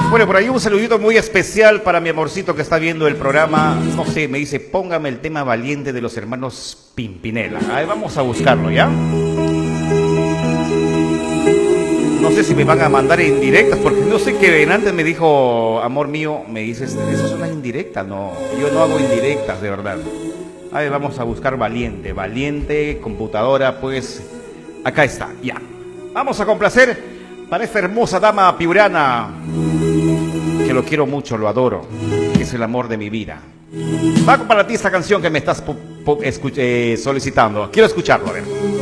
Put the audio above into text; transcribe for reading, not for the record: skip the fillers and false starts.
Bueno, por ahí un saludito muy especial para mi amorcito que está viendo el programa. No sé, me dice, póngame el tema Valiente de los hermanos Pimpinela. Ahí vamos a buscarlo, ¿ya? No sé si me van a mandar indirectas, porque no sé que antes me dijo, amor mío, me dices, eso es una indirecta. No, yo no hago indirectas, de verdad. Ahí vamos a buscar Valiente. Valiente, computadora, pues acá está, ya. Vamos a complacer para esta hermosa dama piurana, que lo quiero mucho, lo adoro, que es el amor de mi vida. Va para ti esta canción que me estás solicitando. Quiero escucharlo, a ver.